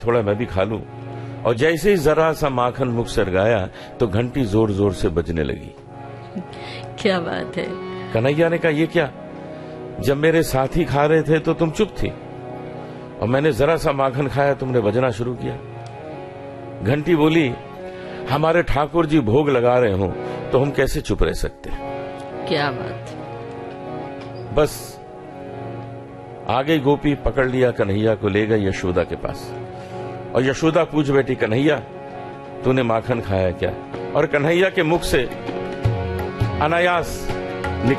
थोड़ा मैं भी खा लूं। और जैसे ही जरा सा माखन मुख से लगाया तो घंटी जोर जोर से बजने लगी। क्या बात है। कन्हैया ने कहा, ये क्या, जब मेरे साथी खा रहे थे तो तुम चुप थी, और मैंने जरा सा माखन खाया तुमने बजना शुरू किया। घंटी बोली, हमारे ठाकुर जी भोग लगा रहे हो तो हम कैसे चुप रह सकते। क्या बात। बस आ गई गोपी, पकड़ लिया कन्हैया को, ले गई यशोदा के पास। और यशोदा पूछ बैठी, कन्हैया तूने माखन खाया क्या? और कन्हैया के मुख से अनायास